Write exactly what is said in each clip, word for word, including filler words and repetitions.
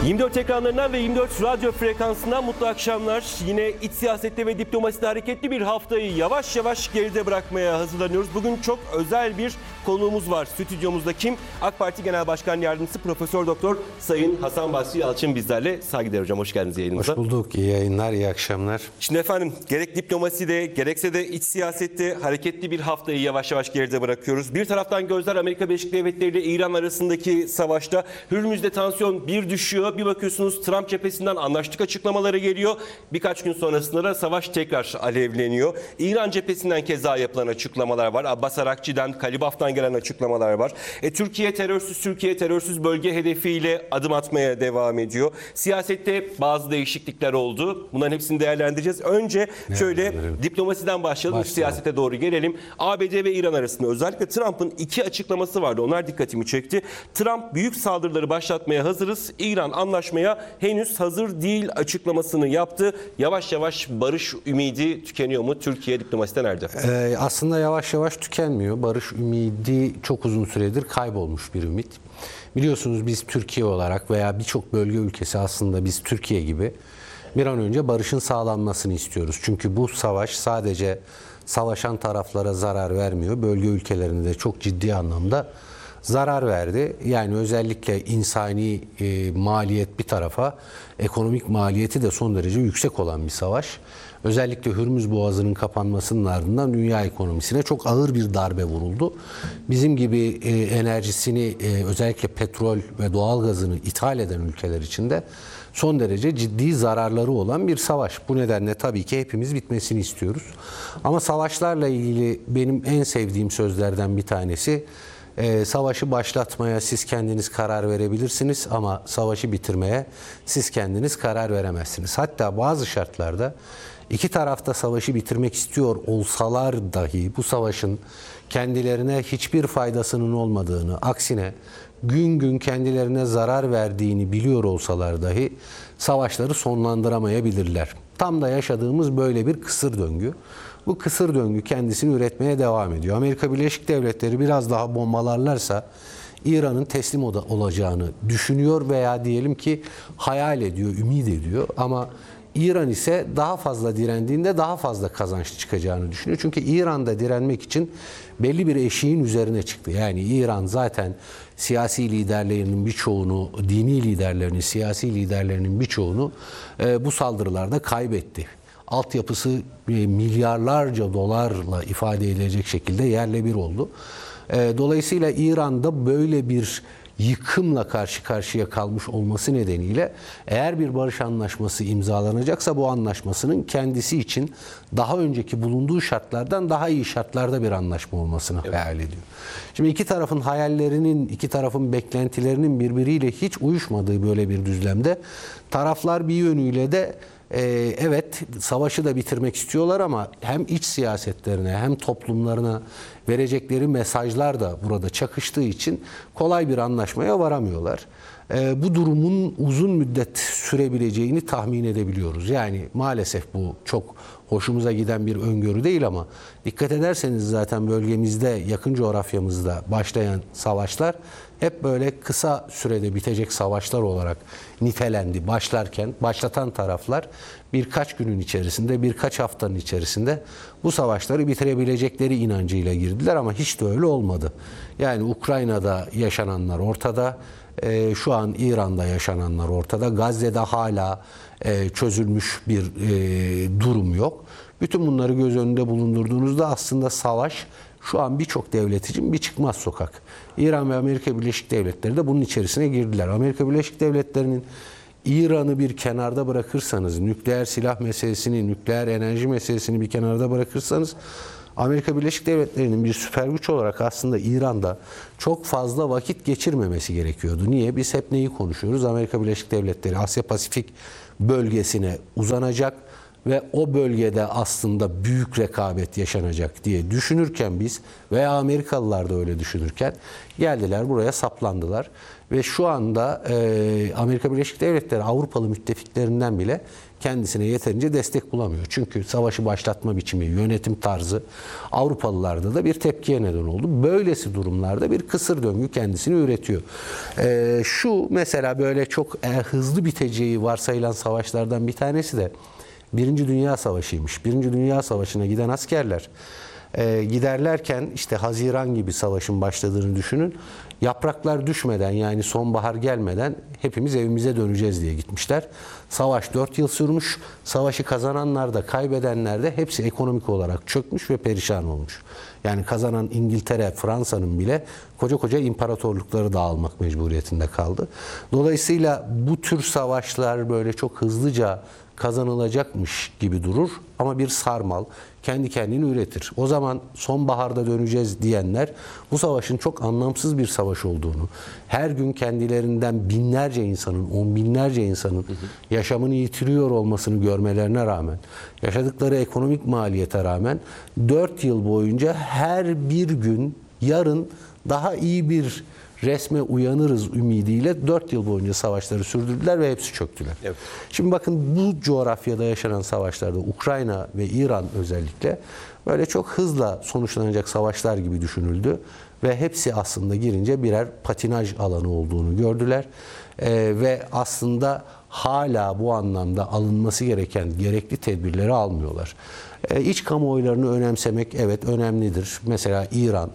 yirmi dört ekranlarından ve yirmi dört radyo frekansından mutlu akşamlar. Yine iç siyasette ve diplomaside hareketli bir haftayı yavaş yavaş geride bırakmaya hazırlanıyoruz. Bugün çok özel bir konuğumuz var stüdyomuzda. Kim? AK Parti Genel Başkan Yardımcısı Profesör Doktor Sayın Hasan Basri Yalçın bizlerle. Saygıdeğer hocam, hoş geldiniz yayınımıza. Hoş bulduk. İyi yayınlar, iyi akşamlar. Şimdi efendim, gerek diplomaside gerekse de iç siyasette hareketli bir haftayı yavaş yavaş geride bırakıyoruz. Bir taraftan gözler Amerika Birleşik Devletleri ile İran arasındaki savaşta. Hürmüz'de tansiyon bir düşüyor. Bir bakıyorsunuz Trump cephesinden anlaştık açıklamaları geliyor. Birkaç gün sonrasında da savaş tekrar alevleniyor. İran cephesinden keza yapılan açıklamalar var. Abbas Arakçı'dan, Kalibaf'tan gelen açıklamalar var. E, Türkiye terörsüz Türkiye terörsüz bölge hedefiyle adım atmaya devam ediyor. Siyasette bazı değişiklikler oldu. Bunların hepsini değerlendireceğiz. Önce şöyle evet, diplomasiden başlayalım. Başlayalım. Siyasete doğru gelelim. A B D ve İran arasında özellikle Trump'ın iki açıklaması vardı. Onlar dikkatimi çekti. Trump büyük saldırıları başlatmaya hazırız. İran anlaşmaya henüz hazır değil açıklamasını yaptı. Yavaş yavaş barış ümidi tükeniyor mu? Türkiye diplomaside nerede? Ee, aslında yavaş yavaş tükenmiyor. Barış ümidi çok uzun süredir kaybolmuş bir ümit. Biliyorsunuz biz Türkiye olarak veya birçok bölge ülkesi aslında biz Türkiye gibi bir an önce barışın sağlanmasını istiyoruz. Çünkü bu savaş sadece savaşan taraflara zarar vermiyor. Bölge ülkelerine de çok ciddi anlamda zarar verdi. Yani özellikle insani e, maliyet bir tarafa, ekonomik maliyeti de son derece yüksek olan bir savaş. Özellikle Hürmüz Boğazı'nın kapanmasının ardından dünya ekonomisine çok ağır bir darbe vuruldu. Bizim gibi e, enerjisini e, özellikle petrol ve doğalgazını ithal eden ülkeler için de son derece ciddi zararları olan bir savaş. Bu nedenle tabii ki hepimiz bitmesini istiyoruz. Ama savaşlarla ilgili benim en sevdiğim sözlerden bir tanesi, Ee, savaşı başlatmaya siz kendiniz karar verebilirsiniz ama savaşı bitirmeye siz kendiniz karar veremezsiniz. Hatta bazı şartlarda iki tarafta savaşı bitirmek istiyor olsalar dahi bu savaşın kendilerine hiçbir faydasının olmadığını, aksine gün gün kendilerine zarar verdiğini biliyor olsalar dahi savaşları sonlandıramayabilirler. Tam da yaşadığımız böyle bir kısır döngü. Bu kısır döngü kendisini üretmeye devam ediyor. Amerika Birleşik Devletleri biraz daha bombalarlarsa İran'ın teslim olacağını düşünüyor veya diyelim ki hayal ediyor, ümit ediyor. Ama İran ise daha fazla direndiğinde daha fazla kazanç çıkacağını düşünüyor. Çünkü İran'da direnmek için belli bir eşiğin üzerine çıktı. Yani İran zaten siyasi liderlerinin birçoğunu, dini liderlerini, siyasi liderlerinin birçoğunu e, bu saldırılarda kaybetti. Altyapısı milyarlarca dolarla ifade edilecek şekilde yerle bir oldu. Dolayısıyla İran'da böyle bir yıkımla karşı karşıya kalmış olması nedeniyle eğer bir barış anlaşması imzalanacaksa bu anlaşmasının kendisi için daha önceki bulunduğu şartlardan daha iyi şartlarda bir anlaşma olmasını evet. hayal ediyor. Şimdi iki tarafın hayallerinin, iki tarafın beklentilerinin birbiriyle hiç uyuşmadığı böyle bir düzlemde taraflar bir yönüyle de Ee, evet savaşı da bitirmek istiyorlar ama hem iç siyasetlerine hem toplumlarına verecekleri mesajlar da burada çakıştığı için kolay bir anlaşmaya varamıyorlar. Ee, bu durumun uzun müddet sürebileceğini tahmin edebiliyoruz. Yani maalesef bu çok hoşumuza giden bir öngörü değil ama dikkat ederseniz zaten bölgemizde, yakın coğrafyamızda başlayan savaşlar hep böyle kısa sürede bitecek savaşlar olarak nitelendi. Başlarken başlatan taraflar birkaç günün içerisinde, birkaç haftanın içerisinde bu savaşları bitirebilecekleri inancıyla girdiler ama hiç de öyle olmadı. Yani Ukrayna'da yaşananlar ortada, e, şu an İran'da yaşananlar ortada, Gazze'de hala e, çözülmüş bir e, durum yok. Bütün bunları göz önünde bulundurduğunuzda aslında savaş şu an birçok devlet için bir çıkmaz sokak. İran ve Amerika Birleşik Devletleri de bunun içerisine girdiler. Amerika Birleşik Devletleri'nin İran'ı bir kenarda bırakırsanız, nükleer silah meselesini, nükleer enerji meselesini bir kenarda bırakırsanız, Amerika Birleşik Devletleri'nin bir süper güç olarak aslında İran'da çok fazla vakit geçirmemesi gerekiyordu. Niye? Biz hep neyi konuşuyoruz? Amerika Birleşik Devletleri Asya Pasifik bölgesine uzanacak ve o bölgede aslında büyük rekabet yaşanacak diye düşünürken biz veya Amerikalılar da öyle düşünürken geldiler buraya saplandılar ve şu anda e, Amerika Birleşik Devletleri Avrupalı müttefiklerinden bile kendisine yeterince destek bulamıyor. Çünkü savaşı başlatma biçimi, yönetim tarzı Avrupalılarda da bir tepkiye neden oldu. Böylesi durumlarda bir kısır döngü kendisini üretiyor. Ee, şu mesela böyle çok e, hızlı biteceği varsayılan savaşlardan bir tanesi de Birinci Dünya Savaşı'ymış. Birinci Dünya Savaşı'na giden askerler e, giderlerken işte Haziran gibi savaşın başladığını düşünün. Yapraklar düşmeden yani sonbahar gelmeden hepimiz evimize döneceğiz diye gitmişler. Savaş dört yıl sürmüş. Savaşı kazananlar da kaybedenler de hepsi ekonomik olarak çökmüş ve perişan olmuş. Yani kazanan İngiltere, Fransa'nın bile koca koca imparatorlukları dağılmak mecburiyetinde kaldı. Dolayısıyla bu tür savaşlar böyle çok hızlıca kazanılacakmış gibi durur ama bir sarmal kendi kendini üretir. O zaman sonbaharda döneceğiz diyenler bu savaşın çok anlamsız bir savaş olduğunu, her gün kendilerinden binlerce insanın, on binlerce insanın yaşamını yitiriyor olmasını görmelerine rağmen, yaşadıkları ekonomik maliyete rağmen dört yıl boyunca her bir gün yarın daha iyi bir resme uyanırız ümidiyle dört yıl boyunca savaşları sürdürdüler ve hepsi çöktüler. Evet. Şimdi bakın bu coğrafyada yaşanan savaşlarda Ukrayna ve İran özellikle böyle çok hızla sonuçlanacak savaşlar gibi düşünüldü ve hepsi aslında girince birer patinaj alanı olduğunu gördüler ee, ve aslında hala bu anlamda alınması gereken gerekli tedbirleri almıyorlar. Ee, iç kamuoylarını önemsemek evet önemlidir. Mesela İran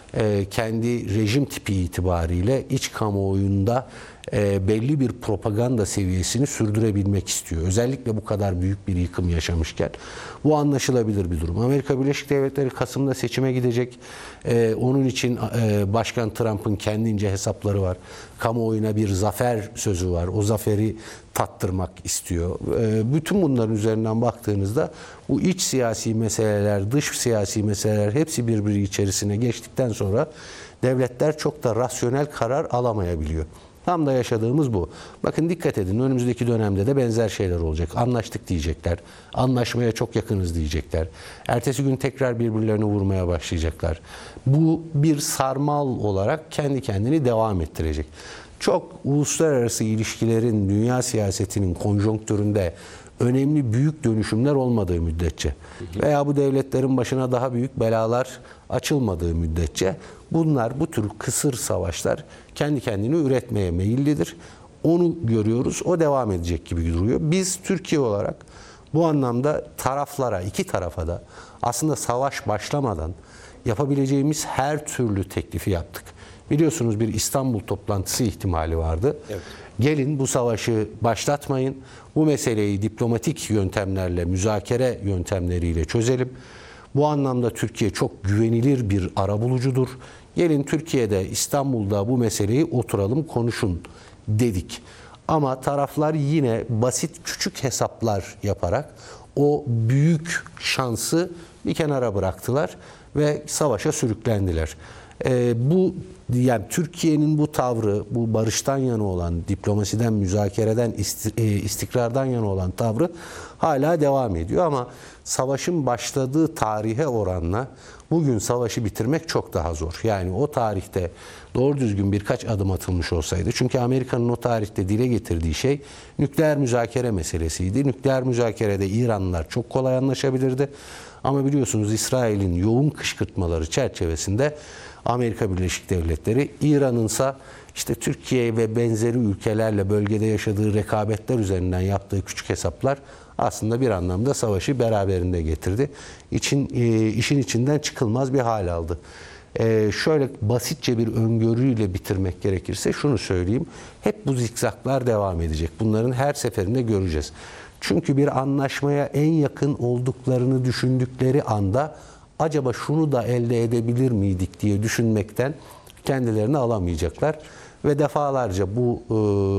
kendi rejim tipi itibariyle iç kamuoyunda belli bir propaganda seviyesini sürdürebilmek istiyor. Özellikle bu kadar büyük bir yıkım yaşamışken. Bu anlaşılabilir bir durum. Amerika Birleşik Devletleri Kasım'da seçime gidecek. Onun için Başkan Trump'ın kendince hesapları var. Kamuoyuna bir zafer sözü var. O zaferi tattırmak istiyor. Bütün bunların üzerinden baktığınızda bu iç siyasi meseleler, dış siyasi meseleler hepsi birbiri içerisine geçtikten sonra devletler çok da rasyonel karar alamayabiliyor. Tam da yaşadığımız bu. Bakın dikkat edin, önümüzdeki dönemde de benzer şeyler olacak. Anlaştık diyecekler. Anlaşmaya çok yakınız diyecekler. Ertesi gün tekrar birbirlerini vurmaya başlayacaklar. Bu bir sarmal olarak kendi kendini devam ettirecek. Çok uluslararası ilişkilerin, dünya siyasetinin konjonktüründe önemli büyük dönüşümler olmadığı müddetçe veya bu devletlerin başına daha büyük belalar açılmadığı müddetçe bunlar, bu tür kısır savaşlar kendi kendini üretmeye meyillidir. Onu görüyoruz, o devam edecek gibi duruyor. Biz Türkiye olarak bu anlamda taraflara, iki tarafa da aslında savaş başlamadan yapabileceğimiz her türlü teklifi yaptık. Biliyorsunuz bir İstanbul toplantısı ihtimali vardı. Evet. Gelin bu savaşı başlatmayın. Bu meseleyi diplomatik yöntemlerle, müzakere yöntemleriyle çözelim. Bu anlamda Türkiye çok güvenilir bir arabulucudur. Gelin Türkiye'de, İstanbul'da bu meseleyi oturalım, konuşun dedik. Ama taraflar yine basit küçük hesaplar yaparak o büyük şansı bir kenara bıraktılar ve savaşa sürüklendiler. Ee, bu yani Türkiye'nin bu tavrı, bu barıştan yana olan, diplomasiden, müzakereden, istikrardan yana olan tavrı hala devam ediyor. Ama savaşın başladığı tarihe oranla bugün savaşı bitirmek çok daha zor. Yani o tarihte doğru düzgün birkaç adım atılmış olsaydı. Çünkü Amerika'nın o tarihte dile getirdiği şey nükleer müzakere meselesiydi. Nükleer müzakerede İranlılar çok kolay anlaşabilirdi. Ama biliyorsunuz İsrail'in yoğun kışkırtmaları çerçevesinde Amerika Birleşik Devletleri, İran'ınsa işte Türkiye ve benzeri ülkelerle bölgede yaşadığı rekabetler üzerinden yaptığı küçük hesaplar aslında bir anlamda savaşı beraberinde getirdi. İçin, e, işin içinden çıkılmaz bir hal aldı. E, şöyle basitçe bir öngörüyle bitirmek gerekirse şunu söyleyeyim. Hep bu zikzaklar devam edecek. Bunların her seferinde göreceğiz. Çünkü bir anlaşmaya en yakın olduklarını düşündükleri anda acaba şunu da elde edebilir miydik diye düşünmekten kendilerini alamayacaklar. ve defalarca bu e,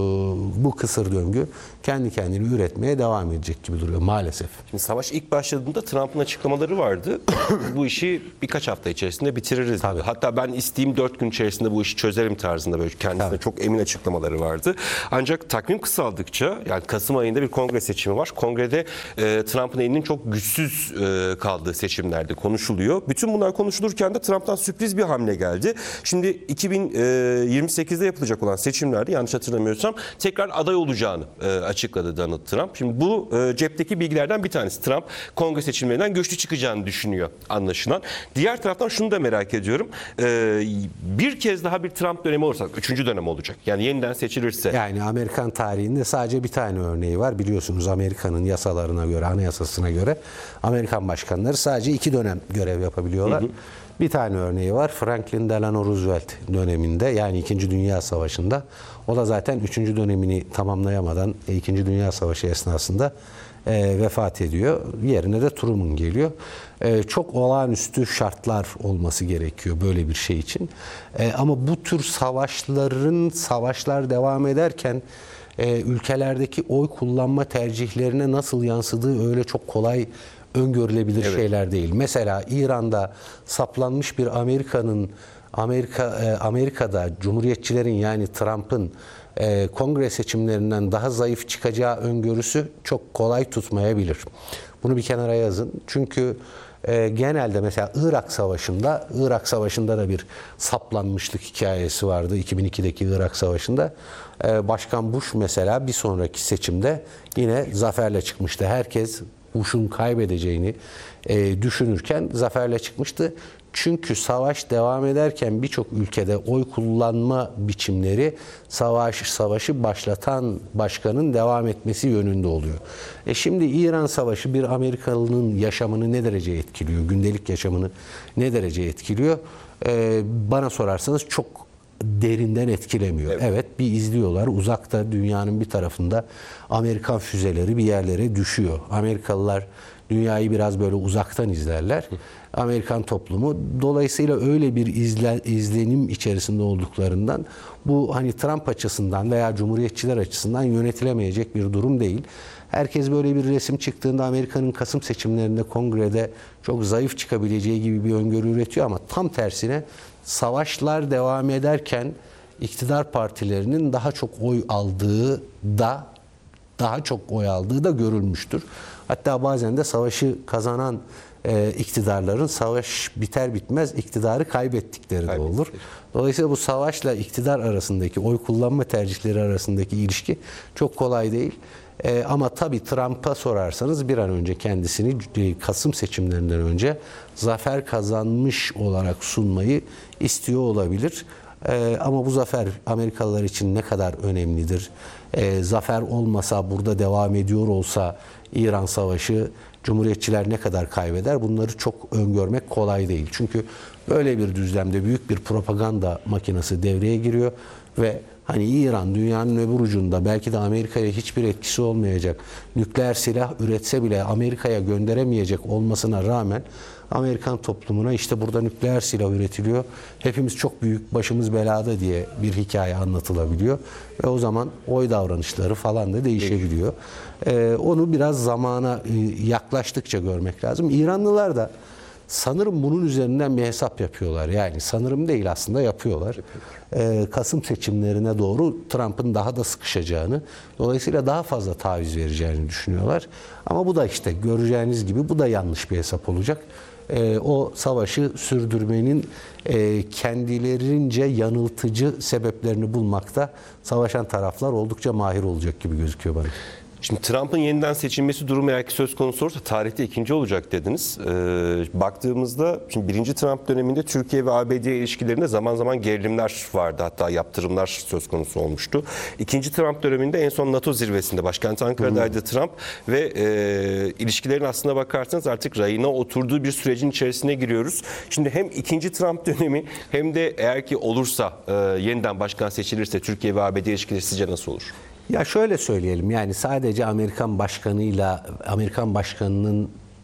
bu kısır döngü kendi kendini üretmeye devam edecek gibi duruyor maalesef. Şimdi savaş ilk başladığında Trump'ın açıklamaları vardı. Bu işi birkaç hafta içerisinde bitiririz. Tabii. Hatta ben isteyeyim dört gün içerisinde bu işi çözerim tarzında böyle kendisine Tabii. çok emin açıklamaları vardı. Ancak takvim kısaldıkça, yani Kasım ayında bir kongre seçimi var. Kongrede e, Trump'ın elinin çok güçsüz e, kaldığı seçimlerde konuşuluyor. Bütün bunlar konuşulurken de Trump'tan sürpriz bir hamle geldi. Şimdi iki bin yirmi sekizde yapılacak olan seçimlerde yanlış hatırlamıyorsam tekrar aday olacağını e, açıkladı Donald Trump. Şimdi bu e, cepteki bilgilerden bir tanesi. Trump kongre seçimlerinden güçlü çıkacağını düşünüyor anlaşılan. Diğer taraftan şunu da merak ediyorum. E, bir kez daha bir Trump dönemi olursa, üçüncü dönem olacak. Yani yeniden seçilirse. Yani Amerikan tarihinde sadece bir tane örneği var. Biliyorsunuz Amerika'nın yasalarına göre, anayasasına göre Amerikan başkanları sadece iki dönem görev yapabiliyorlar. Hı hı. Bir tane örneği var. Franklin Delano Roosevelt döneminde, yani İkinci Dünya Savaşı'nda. O da zaten üçüncü dönemini tamamlayamadan İkinci Dünya Savaşı esnasında e, vefat ediyor. Yerine de Truman geliyor. E, çok olağanüstü şartlar olması gerekiyor böyle bir şey için. E, ama bu tür savaşların, savaşlar devam ederken e, ülkelerdeki oy kullanma tercihlerine nasıl yansıdığı öyle çok kolay öngörülebilir evet. şeyler değil. Mesela İran'da saplanmış bir Amerika'nın Amerika e, Amerika'da Cumhuriyetçilerin, yani Trump'ın e, kongre seçimlerinden daha zayıf çıkacağı öngörüsü çok kolay tutmayabilir. Bunu bir kenara yazın. Çünkü e, genelde mesela Irak Savaşı'nda Irak Savaşı'nda da bir saplanmışlık hikayesi vardı. iki bin ikideki Irak Savaşı'nda e, Başkan Bush mesela bir sonraki seçimde yine zaferle çıkmıştı. Herkes Bush'un kaybedeceğini e, düşünürken zaferle çıkmıştı. Çünkü savaş devam ederken birçok ülkede oy kullanma biçimleri savaş savaşı başlatan başkanın devam etmesi yönünde oluyor. E şimdi İran Savaşı bir Amerikalı'nın yaşamını ne derece etkiliyor? Gündelik yaşamını ne derece etkiliyor? E, bana sorarsanız çok derinden etkilemiyor. Evet. evet bir izliyorlar. Uzakta dünyanın bir tarafında Amerikan füzeleri bir yerlere düşüyor. Amerikalılar dünyayı biraz böyle uzaktan izlerler. Amerikan toplumu. Dolayısıyla öyle bir izle, izlenim içerisinde olduklarından bu hani Trump açısından veya Cumhuriyetçiler açısından yönetilemeyecek bir durum değil. Herkes böyle bir resim çıktığında Amerika'nın Kasım seçimlerinde kongrede çok zayıf çıkabileceği gibi bir öngörü üretiyor ama tam tersine savaşlar devam ederken iktidar partilerinin daha çok oy aldığı da daha çok oy aldığı da görülmüştür. Hatta bazen de savaşı kazanan e, iktidarların savaş biter bitmez iktidarı kaybettikleri de olur. Dolayısıyla bu savaşla iktidar arasındaki oy kullanma tercihleri arasındaki ilişki çok kolay değil. E, ama tabii Trump'a sorarsanız bir an önce kendisini Kasım seçimlerinden önce zafer kazanmış olarak sunmayı istiyor olabilir. E, ama bu zafer Amerikalılar için ne kadar önemlidir? E, zafer olmasa, burada devam ediyor olsa İran Savaşı, Cumhuriyetçiler ne kadar kaybeder? Bunları çok öngörmek kolay değil. Çünkü böyle bir düzlemde büyük bir propaganda makinesi devreye giriyor ve hani İran dünyanın öbür ucunda, belki de Amerika'ya hiçbir etkisi olmayacak, nükleer silah üretse bile Amerika'ya gönderemeyecek olmasına rağmen Amerikan toplumuna işte burada nükleer silah üretiliyor, hepimiz çok büyük, başımız belada diye bir hikaye anlatılabiliyor ve o zaman oy davranışları falan da değişebiliyor. Ee, onu biraz zamana yaklaştıkça görmek lazım. İranlılar da sanırım bunun üzerinden bir hesap yapıyorlar. Yani sanırım değil, aslında yapıyorlar. Ee, Kasım seçimlerine doğru Trump'ın daha da sıkışacağını, dolayısıyla daha fazla taviz vereceğini düşünüyorlar. Ama bu da işte göreceğiniz gibi bu da yanlış bir hesap olacak. Ee, o savaşı sürdürmenin e, kendilerince yanıltıcı sebeplerini bulmakta savaşan taraflar oldukça mahir olacak gibi gözüküyor bana. Şimdi Trump'ın yeniden seçilmesi durumu eğer ki söz konusu olursa tarihte ikinci olacak dediniz. Ee, baktığımızda şimdi birinci Trump döneminde Türkiye ve A B D ilişkilerinde zaman zaman gerilimler vardı. Hatta yaptırımlar söz konusu olmuştu. İkinci Trump döneminde en son NATO zirvesinde başkent Ankara'daydı hmm. Trump ve e, ilişkilerin aslına bakarsanız artık rayına oturduğu bir sürecin içerisine giriyoruz. Şimdi hem ikinci Trump dönemi hem de eğer ki olursa e, yeniden başkan seçilirse Türkiye ve A B D ilişkileri sizce nasıl olur? Ya şöyle söyleyelim, yani sadece Amerikan başkanıyla, Amerikan başkanının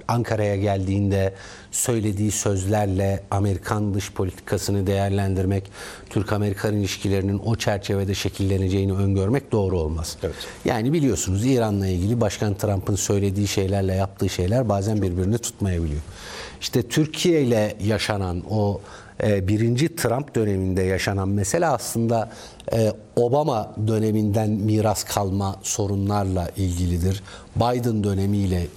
Ankara'ya geldiğinde söylediği sözlerle Amerikan dış politikasını değerlendirmek, Türk-Amerikan ilişkilerinin o çerçevede şekilleneceğini öngörmek doğru olmaz. Evet. Yani biliyorsunuz İran'la ilgili Başkan Trump'ın söylediği şeylerle yaptığı şeyler bazen birbirini tutmayabiliyor. İşte Türkiye ile yaşanan o e, birinci Trump döneminde yaşanan mesele aslında e, Obama döneminden miras kalma sorunlarla ilgilidir. Biden dönemiyle